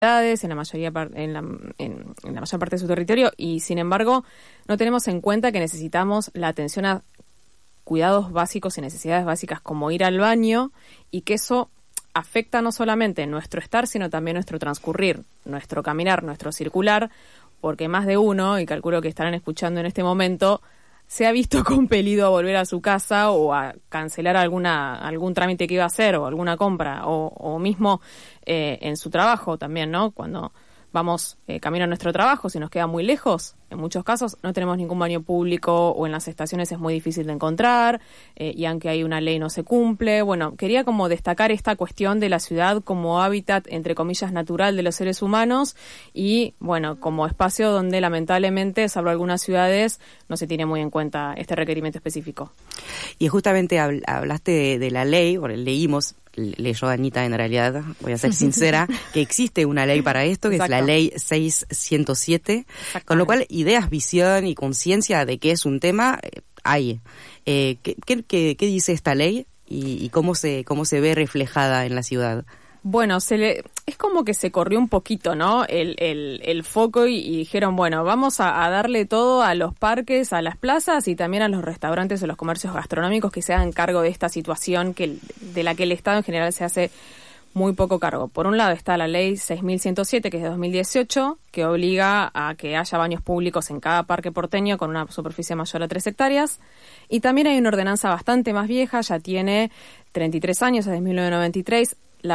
en la mayoría en la mayor parte de su territorio, y sin embargo no tenemos en cuenta que necesitamos la atención a cuidados básicos y necesidades básicas como ir al baño, y que eso afecta no solamente nuestro estar, sino también nuestro transcurrir, nuestro caminar, nuestro circular, porque más de uno, y calculo que estarán escuchando en este momento, se ha visto compelido a volver a su casa o a cancelar algún trámite que iba a hacer o alguna compra, o mismo en su trabajo también, ¿no? Cuando vamos camino a nuestro trabajo, si nos queda muy lejos, en muchos casos no tenemos ningún baño público, o en las estaciones es muy difícil de encontrar, y aunque hay una ley no se cumple. Bueno, quería como destacar esta cuestión de la ciudad como hábitat, entre comillas, natural de los seres humanos, y bueno, como espacio donde lamentablemente, salvo algunas ciudades, no se tiene muy en cuenta este requerimiento específico. Y justamente hablaste de la ley, porque leyó Anita, en realidad, voy a ser sincera, que existe una ley para esto, que Exacto. Es la ley 6107, con lo cual ideas, visión y conciencia de que es un tema, hay. ¿Qué dice esta ley y cómo se ve reflejada en la ciudad? Bueno, es como que se corrió un poquito, ¿no? El foco y dijeron, bueno, vamos a darle todo a los parques, a las plazas y también a los restaurantes o los comercios gastronómicos que se hagan cargo de esta situación de la que el Estado en general se hace muy poco cargo. Por un lado está la ley 6107, que es de 2018, que obliga a que haya baños públicos en cada parque porteño con una superficie mayor a 3 hectáreas. Y también hay una ordenanza bastante más vieja, ya tiene 33 años, es de 1993, la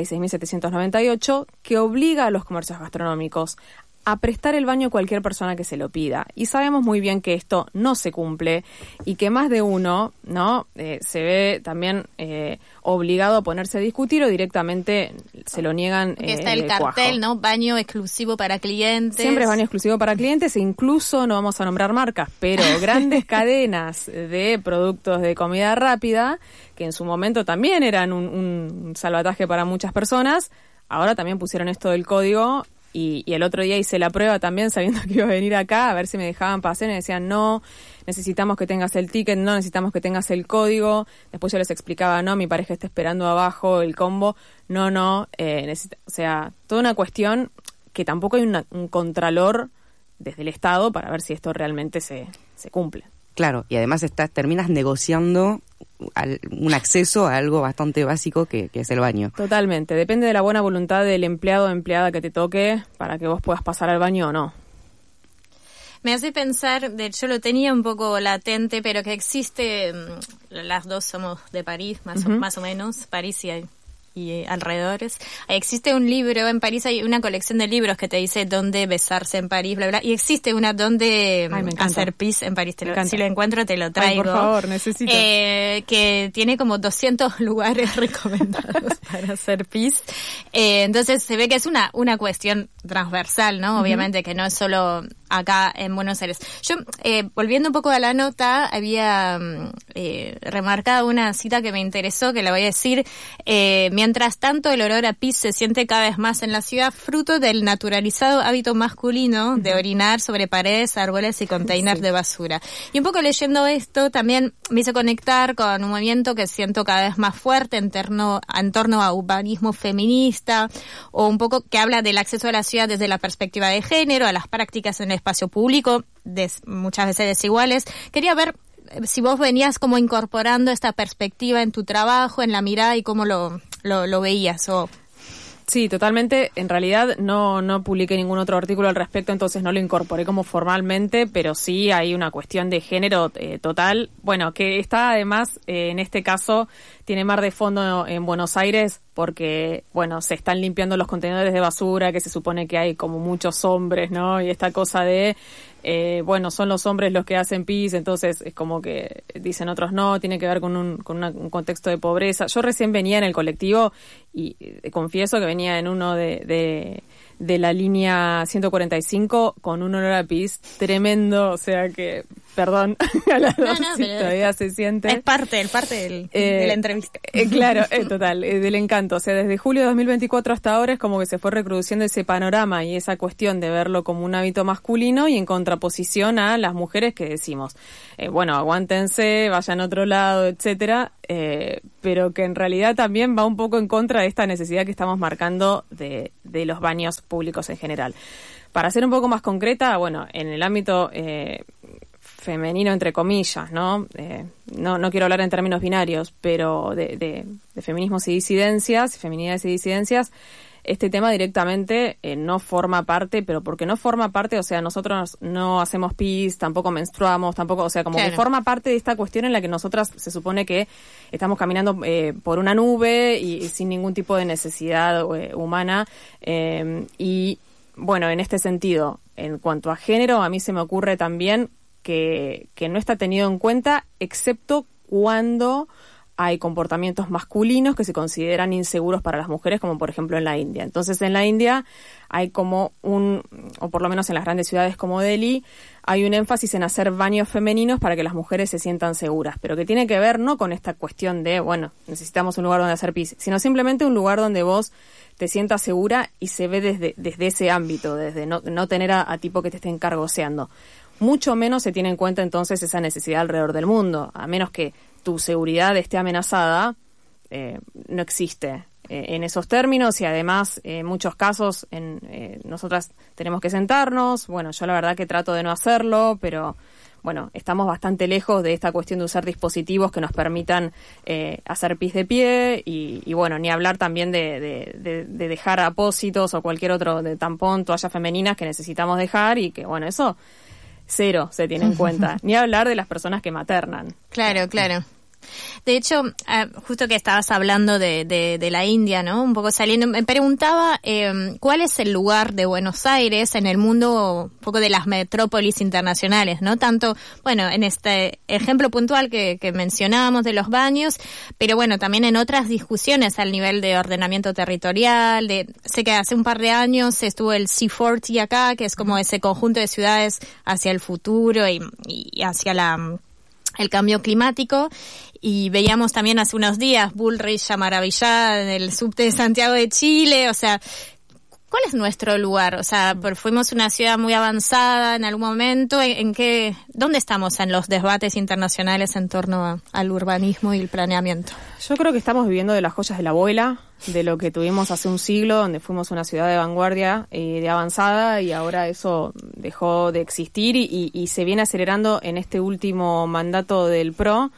46.798, que obliga a los comercios gastronómicos a prestar el baño a cualquier persona que se lo pida. Y sabemos muy bien que esto no se cumple y que más de uno, ¿no? Se ve también obligado a ponerse a discutir, o directamente se lo niegan. Está el cartel, ¿no? Baño exclusivo para clientes. Siempre es baño exclusivo para clientes, e incluso, no vamos a nombrar marcas, pero grandes cadenas de productos de comida rápida, que en su momento también eran un salvataje para muchas personas, ahora también pusieron esto del código. Y el otro día hice la prueba también sabiendo que iba a venir acá a ver si me dejaban pasar, y me decían no, necesitamos que tengas el ticket, no, necesitamos que tengas el código. Después yo les explicaba, no, mi pareja está esperando abajo el combo, no, o sea, toda una cuestión que tampoco hay un contralor desde el Estado para ver si esto realmente se cumple. Claro, y además terminas negociando un acceso a algo bastante básico que es el baño. Totalmente, depende de la buena voluntad del empleado o empleada que te toque para que vos puedas pasar al baño o no. Me hace pensar, yo lo tenía un poco latente, pero que existe, las dos somos de París, más o menos, París y alrededores. Existe un libro, en París hay una colección de libros que te dice dónde besarse en París, bla, bla, y existe una dónde hacer pis en París. Si lo encuentro te lo traigo. Ay, por favor, necesito. Que tiene como 200 lugares recomendados para hacer pis. Entonces se ve que es una cuestión transversal, ¿no? Obviamente que no es solo acá en Buenos Aires. Yo, volviendo un poco a la nota, había remarcado una cita que me interesó, que la voy a decir. Mientras tanto, el olor a pis se siente cada vez más en la ciudad, fruto del naturalizado hábito masculino de orinar sobre paredes, árboles y containers de basura. Y un poco leyendo esto, también me hizo conectar con un movimiento que siento cada vez más fuerte en torno a urbanismo feminista, o un poco que habla del acceso a la ciudad desde la perspectiva de género, a las prácticas en el espacio público, muchas veces desiguales. Quería ver si vos venías como incorporando esta perspectiva en tu trabajo, en la mirada, y cómo lo veías. Sí, totalmente. En realidad no publiqué ningún otro artículo al respecto, entonces no lo incorporé como formalmente, pero sí hay una cuestión de género total. Bueno, que está además, en este caso, tiene mar de fondo en Buenos Aires, porque, bueno, se están limpiando los contenedores de basura, que se supone que hay como muchos hombres, ¿no? Y esta cosa de, bueno, son los hombres los que hacen pis, entonces es como que dicen otros no, tiene que ver con un contexto de pobreza. Yo recién venía en el colectivo y confieso que venía en uno de la línea 145 con un olor a pis tremendo, o sea que perdón, a las 2 pero todavía se siente. Es parte de la entrevista. Claro, total, del encanto. O sea, desde julio de 2024 hasta ahora es como que se fue reproduciendo ese panorama y esa cuestión de verlo como un hábito masculino y en contraposición a las mujeres que decimos, bueno, aguántense, vayan a otro lado, etcétera, pero que en realidad también va un poco en contra de esta necesidad que estamos marcando de los baños públicos en general. Para ser un poco más concreta, bueno, en el ámbito femenino, entre comillas, ¿no? No quiero hablar en términos binarios, pero de feminismos y disidencias, feminidades y disidencias, este tema directamente no forma parte, pero porque no forma parte, o sea, nosotros no hacemos pis, tampoco menstruamos, tampoco, o sea, como que forma parte de esta cuestión en la que nosotras se supone que estamos caminando por una nube y sin ningún tipo de necesidad humana, y bueno, en este sentido, en cuanto a género, a mí se me ocurre también que no está tenido en cuenta, excepto cuando hay comportamientos masculinos que se consideran inseguros para las mujeres, como por ejemplo en la India. Entonces, en la India hay como o por lo menos en las grandes ciudades como Delhi, hay un énfasis en hacer baños femeninos para que las mujeres se sientan seguras, pero que tiene que ver no con esta cuestión de, bueno, necesitamos un lugar donde hacer pis, sino simplemente un lugar donde vos te sientas segura y se ve desde ese ámbito, desde no tener a tipo que te estén cargoseando. Mucho menos se tiene en cuenta entonces esa necesidad alrededor del mundo, a menos que tu seguridad esté amenazada, no existe en esos términos y además en muchos casos nosotras tenemos que sentarnos, bueno, yo la verdad que trato de no hacerlo, pero bueno, estamos bastante lejos de esta cuestión de usar dispositivos que nos permitan hacer pis de pie y bueno, ni hablar también de dejar apósitos o cualquier otro de tampón, toallas femeninas que necesitamos dejar y que bueno, eso cero se tiene en cuenta, ni hablar de las personas que maternan. Claro. De hecho, justo que estabas hablando de la India, ¿no? Un poco saliendo, me preguntaba cuál es el lugar de Buenos Aires en el mundo, un poco de las metrópolis internacionales, ¿no? Tanto, bueno, en este ejemplo puntual que mencionábamos de los baños, pero bueno, también en otras discusiones al nivel de ordenamiento territorial, sé que hace un par de años estuvo el C40 acá, que es como ese conjunto de ciudades hacia el futuro y hacia el cambio climático, y veíamos también hace unos días Bullrich a Maravillá en el subte de Santiago de Chile, o sea, ¿cuál es nuestro lugar? O sea, fuimos una ciudad muy avanzada en algún momento, ¿dónde estamos en los debates internacionales en torno al urbanismo y el planeamiento? Yo creo que estamos viviendo de las joyas de la abuela, de lo que tuvimos hace un siglo, donde fuimos una ciudad de vanguardia y de avanzada, y ahora eso dejó de existir y se viene acelerando en este último mandato del PRO,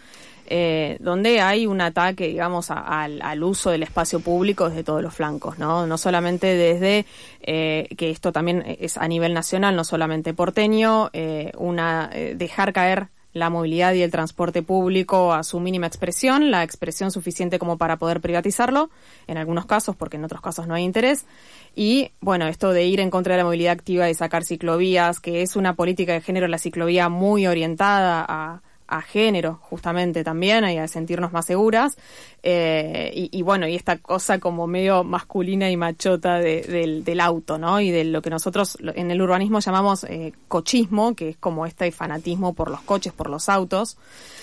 donde hay un ataque, digamos, al uso del espacio público desde todos los flancos, ¿no? No solamente desde, que esto también es a nivel nacional, no solamente porteño, dejar caer la movilidad y el transporte público a su mínima expresión, la expresión suficiente como para poder privatizarlo, en algunos casos, porque en otros casos no hay interés, y bueno, esto de ir en contra de la movilidad activa y sacar ciclovías, que es una política de género, la ciclovía muy orientada a género, justamente también, y a sentirnos más seguras, y bueno, y esta cosa como medio masculina y machota del auto, ¿no? Y de lo que nosotros en el urbanismo llamamos cochismo, que es como este fanatismo por los coches, por los autos.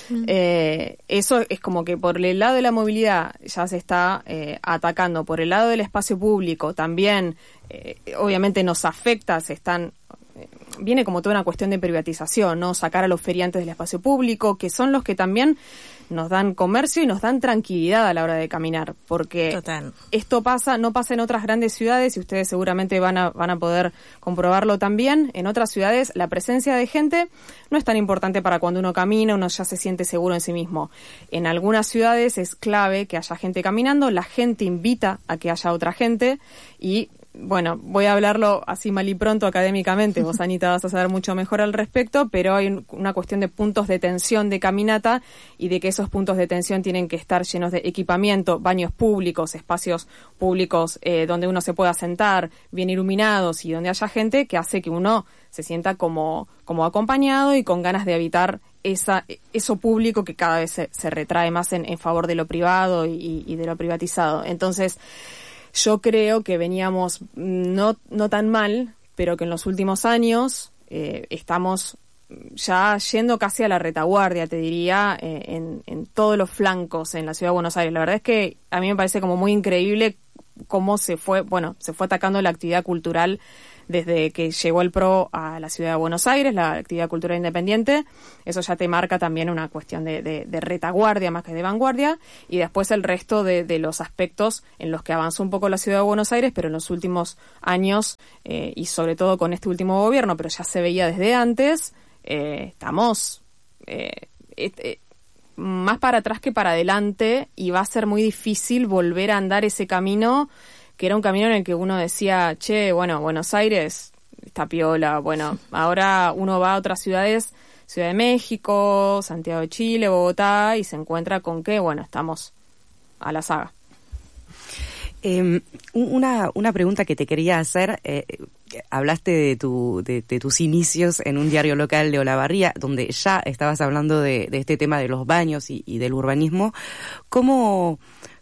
Eso es como que por el lado de la movilidad ya se está atacando, por el lado del espacio público también, obviamente nos afecta, viene como toda una cuestión de privatización, ¿no? Sacar a los feriantes del espacio público, que son los que también nos dan comercio y nos dan tranquilidad a la hora de caminar, porque Total. Esto no pasa en otras grandes ciudades y ustedes seguramente van a poder comprobarlo también. En otras ciudades la presencia de gente no es tan importante para cuando uno camina, uno ya se siente seguro en sí mismo. En algunas ciudades es clave que haya gente caminando, la gente invita a que haya otra gente y bueno, voy a hablarlo así mal y pronto académicamente, vos Anita vas a saber mucho mejor al respecto, pero hay una cuestión de puntos de tensión de caminata y de que esos puntos de tensión tienen que estar llenos de equipamiento, baños públicos, espacios públicos donde uno se pueda sentar, bien iluminados y donde haya gente, que hace que uno se sienta como acompañado y con ganas de evitar eso público que cada vez se retrae más en favor de lo privado y de lo privatizado. Entonces, yo creo que veníamos no tan mal, pero que en los últimos años estamos ya yendo casi a la retaguardia, te diría, en todos los flancos en la ciudad de Buenos Aires. La verdad es que a mí me parece como muy increíble cómo se fue atacando la actividad cultural desde que llegó el PRO a la ciudad de Buenos Aires, la actividad cultural independiente. Eso ya te marca también una cuestión de retaguardia más que de vanguardia, y después el resto de los aspectos en los que avanzó un poco la ciudad de Buenos Aires, pero en los últimos años, y sobre todo con este último gobierno, pero ya se veía desde antes, estamos más para atrás que para adelante, y va a ser muy difícil volver a andar ese camino, que era un camino en el que uno decía, che, bueno, Buenos Aires está piola, bueno, ahora uno va a otras ciudades, Ciudad de México, Santiago de Chile, Bogotá, y se encuentra con que, bueno, estamos a la saga. Una pregunta que te quería hacer, hablaste de tus inicios en un diario local de Olavarría, donde ya estabas hablando de este tema de los baños y del urbanismo. ¿Cómo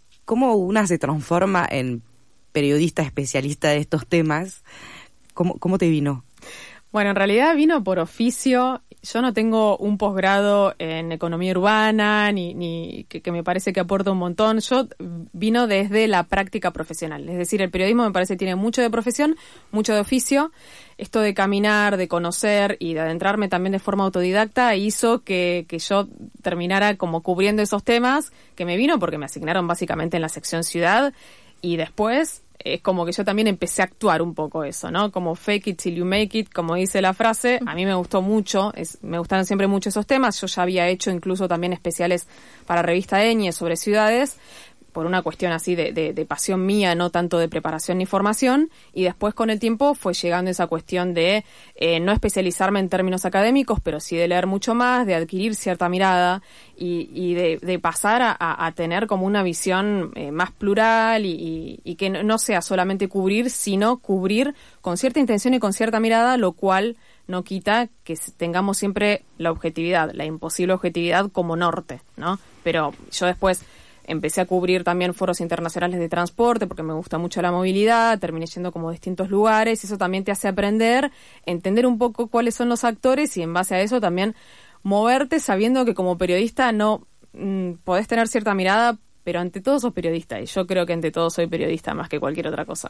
una se transforma en periodista especialista de estos temas? ¿Cómo te vino? Bueno, en realidad vino por oficio. Yo no tengo un posgrado en economía urbana, ni que me parece que aporta un montón. Yo vino desde la práctica profesional. Es decir, el periodismo me parece que tiene mucho de profesión, mucho de oficio. Esto de caminar, de conocer y de adentrarme también de forma autodidacta hizo que yo terminara como cubriendo esos temas, que me vino porque me asignaron básicamente en la sección ciudad, y después es como que yo también empecé a actuar un poco eso, ¿no? Como fake it till you make it, como dice la frase. A mí me gustó mucho, me gustaron siempre mucho esos temas. Yo ya había hecho incluso también especiales para revista Eñe sobre ciudades, por una cuestión así de pasión mía, no tanto de preparación ni formación, y después con el tiempo fue llegando esa cuestión de no especializarme en términos académicos, pero sí de leer mucho más, de adquirir cierta mirada y de pasar a tener como una visión más plural y que no sea solamente cubrir, sino cubrir con cierta intención y con cierta mirada, lo cual no quita que tengamos siempre la objetividad, la imposible objetividad como norte, ¿no? Pero yo después empecé a cubrir también foros internacionales de transporte porque me gusta mucho la movilidad, terminé yendo como a distintos lugares, y eso también te hace aprender, entender un poco cuáles son los actores y en base a eso también moverte sabiendo que como periodista no podés tener cierta mirada, pero ante todo sos periodista, y yo creo que ante todo soy periodista más que cualquier otra cosa.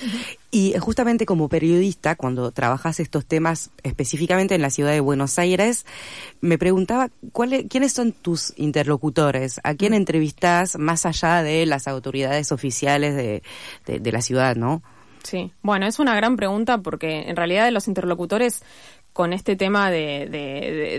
Y justamente como periodista, cuando trabajas estos temas específicamente en la ciudad de Buenos Aires, me preguntaba quiénes son tus interlocutores, a quién entrevistás más allá de las autoridades oficiales de la ciudad, ¿no? Sí, bueno, es una gran pregunta porque en realidad de los interlocutores con este tema de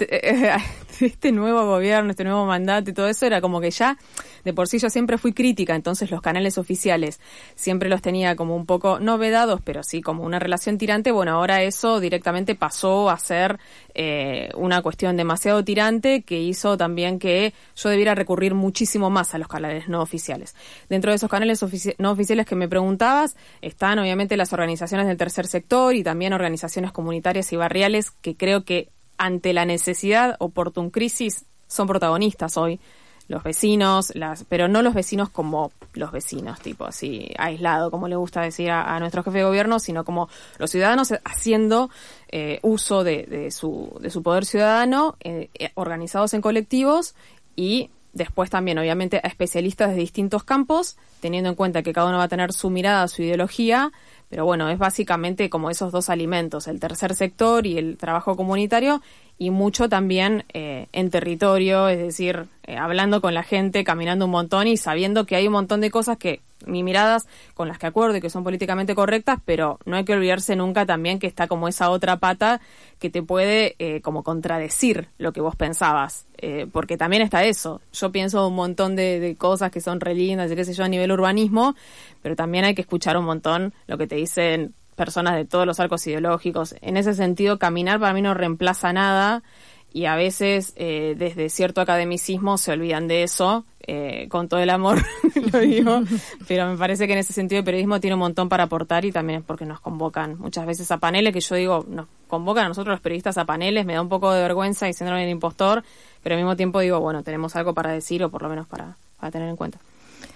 este nuevo gobierno, este nuevo mandato y todo eso, era como que ya de por sí yo siempre fui crítica, entonces los canales oficiales siempre los tenía como un poco, no vedados, pero sí como una relación tirante. Bueno, ahora eso directamente pasó a ser una cuestión demasiado tirante, que hizo también que yo debiera recurrir muchísimo más a los canales no oficiales. Dentro de esos canales no oficiales que me preguntabas, están obviamente las organizaciones del tercer sector y también organizaciones comunitarias y barriales, que creo que ante la necesidad oportun crisis son protagonistas hoy. Los vecinos, pero no los vecinos como los vecinos, tipo así aislado, como le gusta decir a nuestro jefe de gobierno, sino como los ciudadanos haciendo uso de su poder ciudadano, organizados en colectivos, y después también obviamente a especialistas de distintos campos, teniendo en cuenta que cada uno va a tener su mirada, su ideología. Pero bueno, es básicamente como esos dos alimentos, el tercer sector y el trabajo comunitario, y mucho también en territorio, es decir, hablando con la gente, caminando un montón y sabiendo que hay un montón de cosas que mis miradas con las que acuerdo y que son políticamente correctas, pero no hay que olvidarse nunca también que está como esa otra pata que te puede como contradecir lo que vos pensabas, porque también está eso. Yo pienso un montón de cosas que son re lindas y qué sé yo a nivel urbanismo, pero también hay que escuchar un montón lo que te dicen personas de todos los arcos ideológicos. En ese sentido, caminar para mí no reemplaza nada, y a veces desde cierto academicismo se olvidan de eso, con todo el amor lo digo, pero me parece que en ese sentido el periodismo tiene un montón para aportar, y también es porque nos convocan muchas veces a paneles, que yo digo, nos convocan a nosotros los periodistas a paneles, me da un poco de vergüenza y síndrome del impostor, pero al mismo tiempo digo, bueno, tenemos algo para decir, o por lo menos para tener en cuenta.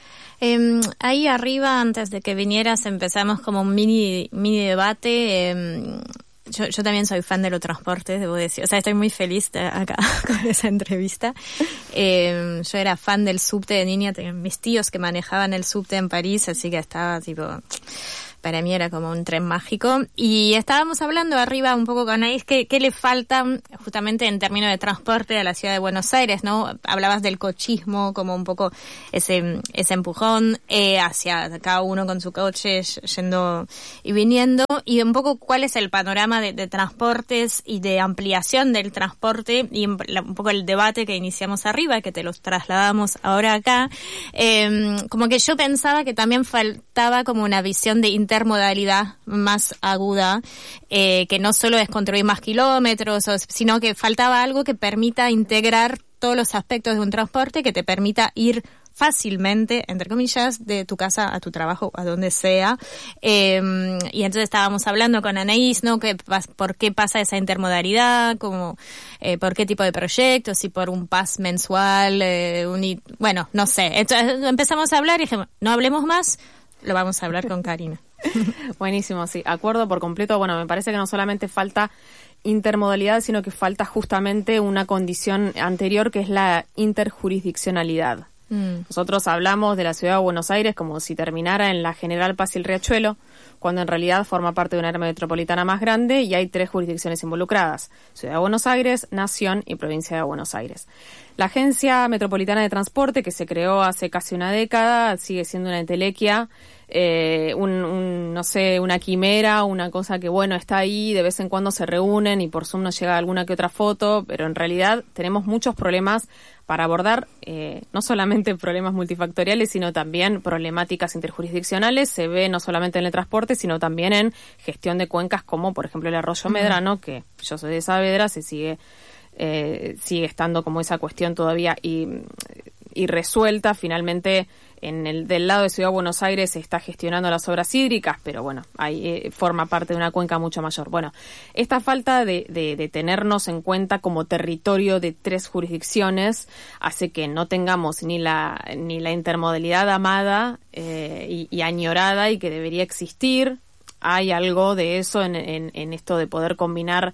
Ahí arriba, antes de que vinieras, empezamos como un mini debate. yo también soy fan de los transportes, debo decir. O sea, estoy muy feliz acá con esa entrevista. Yo era fan del subte de niña, tenía mis tíos que manejaban el subte en París, así que estaba tipo... Para mí era como un tren mágico. Y estábamos hablando arriba un poco con Anaís qué le falta justamente en términos de transporte a la ciudad de Buenos Aires, ¿no? Hablabas del cochismo, como un poco ese empujón hacia cada uno con su coche yendo y viniendo. Y un poco cuál es el panorama de transportes y de ampliación del transporte y un poco el debate que iniciamos arriba, que te los trasladamos ahora acá. Como que yo pensaba que también faltaba como una visión de intermodalidad más aguda, que no solo es construir más kilómetros, sino que faltaba algo que permita integrar todos los aspectos de un transporte, que te permita ir fácilmente, entre comillas, de tu casa a tu trabajo, a donde sea. Y entonces estábamos hablando con Anaís, ¿no? ¿Por qué pasa esa intermodalidad? Como, ¿por qué tipo de proyectos? Si por un pass mensual, bueno, no sé. Entonces empezamos a hablar y dijimos, no hablemos más, lo vamos a hablar con Karina. Buenísimo, sí, acuerdo por completo. Bueno, me parece que no solamente falta intermodalidad, sino que falta justamente una condición anterior que es la interjurisdiccionalidad. Nosotros hablamos de la ciudad de Buenos Aires como si terminara en la General Paz y el Riachuelo, cuando en realidad forma parte de una área metropolitana más grande y hay 3 jurisdicciones involucradas: Ciudad de Buenos Aires, Nación y Provincia de Buenos Aires. La Agencia Metropolitana de Transporte, que se creó hace casi una década, sigue siendo una entelequia, no sé, una quimera, una cosa que, bueno, está ahí, de vez en cuando se reúnen y por Zoom nos llega alguna que otra foto, pero en realidad tenemos muchos problemas para abordar, no solamente problemas multifactoriales, sino también problemáticas interjurisdiccionales. Se ve no solamente en el transporte, sino también en gestión de cuencas como, por ejemplo, el Arroyo Medrano, que yo soy de Saavedra, sigue estando como esa cuestión todavía irresuelta. Finalmente, del lado de Ciudad de Buenos Aires se está gestionando las obras hídricas, pero bueno, ahí forma parte de una cuenca mucho mayor. Bueno, esta falta de tenernos en cuenta como territorio de 3 jurisdicciones hace que no tengamos ni la intermodalidad amada y añorada y que debería existir. Hay algo de eso en esto de poder combinar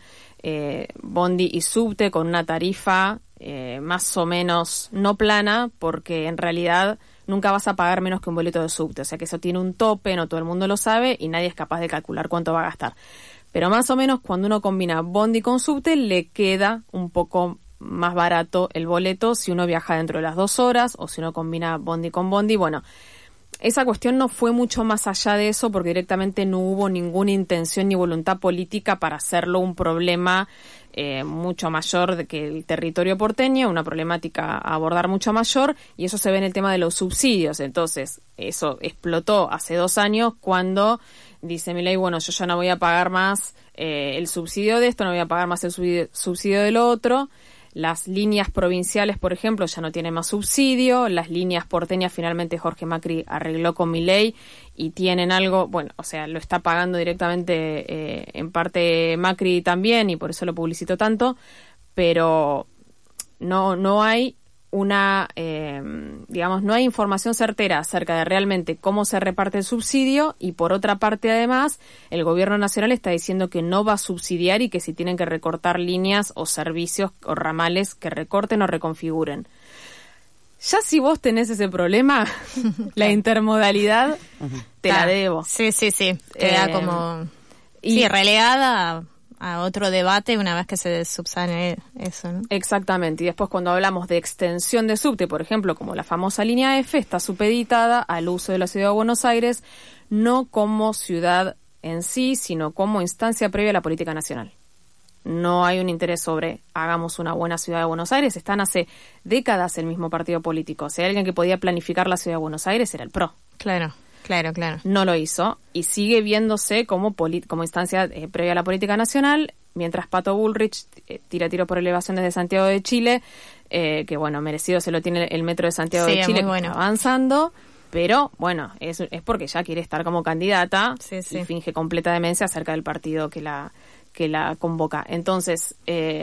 bondi y subte con una tarifa más o menos no plana, porque en realidad nunca vas a pagar menos que un boleto de subte. O sea que eso tiene un tope, no todo el mundo lo sabe y nadie es capaz de calcular cuánto va a gastar. Pero más o menos cuando uno combina bondi con subte le queda un poco más barato el boleto si uno viaja dentro de las 2 horas o si uno combina bondi con bondi. Bueno, esa cuestión no fue mucho más allá de eso porque directamente no hubo ninguna intención ni voluntad política para hacerlo un problema mucho mayor que el territorio porteño, una problemática a abordar mucho mayor, y eso se ve en el tema de los subsidios. Entonces, eso explotó hace 2 años cuando dice Milei, bueno, yo ya no voy a pagar más el subsidio de esto, no voy a pagar más el subsidio del otro. Las líneas provinciales, por ejemplo, ya no tienen más subsidio. Las líneas porteñas finalmente Jorge Macri arregló con Milei y tienen algo, bueno, o sea, lo está pagando directamente en parte Macri también y por eso lo publicitó tanto, pero no hay una, digamos, no hay información certera acerca de realmente cómo se reparte el subsidio y por otra parte además el gobierno nacional está diciendo que no va a subsidiar y que si tienen que recortar líneas o servicios o ramales que recorten o reconfiguren. Ya si vos tenés ese problema, la intermodalidad te la debo. Sí. Queda como relegada a otro debate una vez que se subsane eso, ¿no? Exactamente. Y después cuando hablamos de extensión de subte, por ejemplo, como la famosa línea F, está supeditada al uso de la Ciudad de Buenos Aires, no como ciudad en sí, sino como instancia previa a la política nacional. No hay un interés sobre hagamos una buena Ciudad de Buenos Aires. Están hace décadas el mismo partido político. Si hay alguien que podía planificar la Ciudad de Buenos Aires era el PRO. Claro. No lo hizo y sigue viéndose como instancia previa a la política nacional, mientras Pato Bullrich tira tiro por elevación desde Santiago de Chile, que bueno, merecido se lo tiene el metro de Santiago de Chile, bueno, avanzando, pero bueno, es porque ya quiere estar como candidata y finge completa demencia acerca del partido que la convoca. Entonces,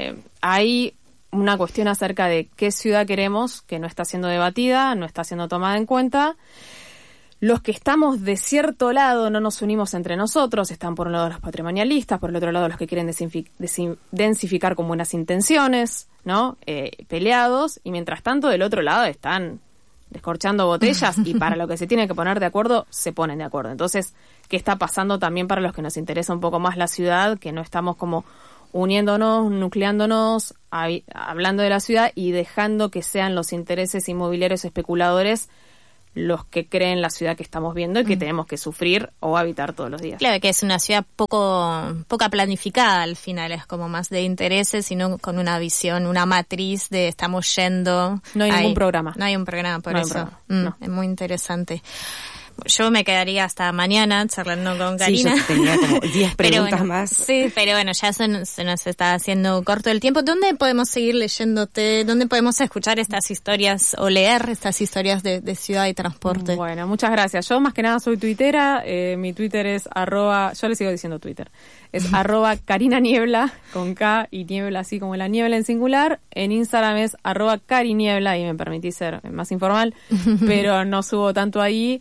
hay una cuestión acerca de qué ciudad queremos que no está siendo debatida, no está siendo tomada en cuenta. los que estamos de cierto lado no nos unimos entre nosotros, están por un lado los patrimonialistas, por el otro lado los que quieren densificar con buenas intenciones, ¿no? Peleados, y mientras tanto del otro lado están descorchando botellas y para lo que se tiene que poner de acuerdo, se ponen de acuerdo. Entonces, ¿qué está pasando también para los que nos interesa un poco más la ciudad? Que no estamos como uniéndonos, nucleándonos, hablando de la ciudad y dejando que sean los intereses inmobiliarios especuladores los que creen la ciudad que estamos viendo y que tenemos que sufrir o habitar todos los días. Claro, que es una ciudad poca planificada al final, es como más de intereses, sino con una visión, una matriz de estamos yendo. No hay ningún programa. No hay un programa, por no eso. No. Es muy interesante. Yo me quedaría hasta mañana charlando con Karina. Sí, yo tenía como 10 preguntas más. Sí, pero bueno, ya se nos está haciendo corto el tiempo. ¿Dónde podemos seguir leyéndote? ¿Dónde podemos escuchar estas historias o leer estas historias de ciudad y transporte? Bueno, muchas gracias. Yo más que nada soy tuitera. Mi Twitter es @, yo le sigo diciendo Twitter. Es @Karina Niebla, con K y niebla así como la niebla en singular. En Instagram es @Kariniebla, y me permití ser más informal, pero no subo tanto ahí.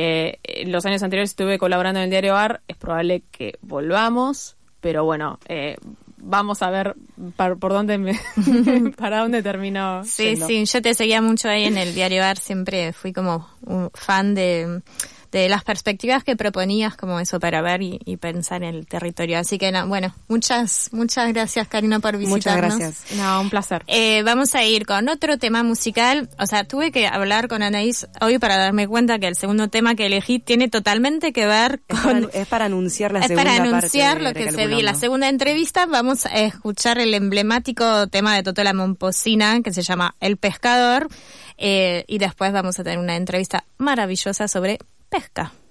Los años anteriores estuve colaborando en el diario AR, es probable que volvamos, pero bueno, vamos a ver por dónde para dónde termino. Sí, yo te seguía mucho ahí en el diario AR, siempre fui como un fan de las perspectivas que proponías, como eso para ver y pensar en el territorio. Así que, bueno, muchas gracias, Karina, por visitarnos. Muchas gracias. No, un placer. Vamos a ir con otro tema musical. O sea, tuve que hablar con Anaís hoy para darme cuenta que el segundo tema que elegí tiene totalmente que ver con... Es para anunciar la segunda parte. Es para anunciar parte lo que se vi. La segunda entrevista, vamos a escuchar el emblemático tema de Totó la Momposina, que se llama El Pescador. Y después vamos a tener una entrevista maravillosa sobre pesca.